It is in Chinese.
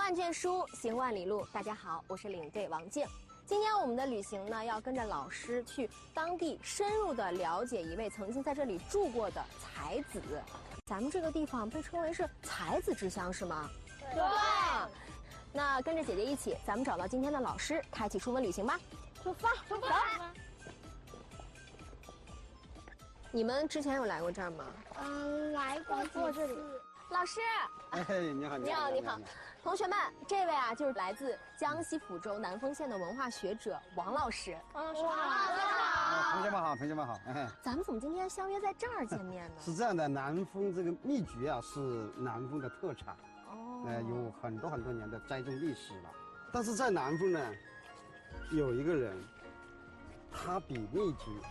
万卷书，行万里路。大家好，我是领队王静。今天我们的旅行呢，要跟着老师去当地深入的了解一位曾经在这里住过的才子。咱们这个地方被称为是才子之乡，是吗？对。那跟着姐姐一起，咱们找到今天的老师，开启出门旅行吧。出发，出发。你们之前有来过这儿吗？ 来过这里。 老师， 哎，你好， 你好，你好，同学们，这位啊就是来自江西抚州南丰县的文化学者王老师。 哇， 同学们好，同学们好。 咱们怎么今天相约在这儿见面呢？ 是这样的，南丰这个蜜橘啊是南丰的特产，有很多年的栽种历史了。但是在南丰呢，有一个人，他比蜜橘